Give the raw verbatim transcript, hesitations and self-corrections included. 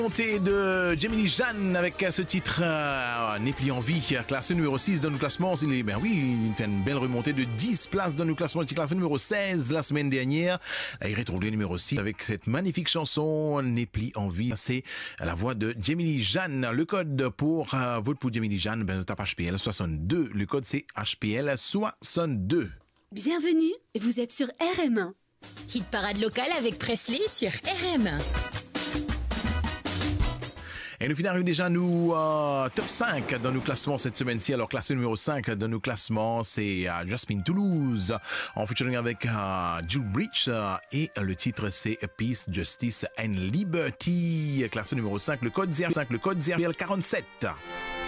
Montée de Gemini Jeanne avec ce titre euh, N'est plus en vie, classe numéro six dans le classement. Il est, ben oui, il fait une belle remontée de dix places dans le classement. Il est classé numéro seize la semaine dernière. Là, il retrouve le numéro six avec cette magnifique chanson N'est plus en vie. C'est la voix de Gemini Jeanne. Le code pour euh, vote pour Gemini Jeanne, ben, tape H P L soixante-deux. Le code c'est H P L soixante-deux. Bienvenue, vous êtes sur R M un. Hit parade locale avec Presley sur R M un. Et nous finissons déjà nous euh, top cinq dans nos classements cette semaine-ci. Alors classé numéro cinq dans nos classements, c'est euh, Jasmine Toulouse en featuring avec euh, Jules Bridge euh, et euh, le titre c'est Peace, Justice and Liberty. Classé numéro cinq, le code zéro cinq, le code zéro quarante-sept.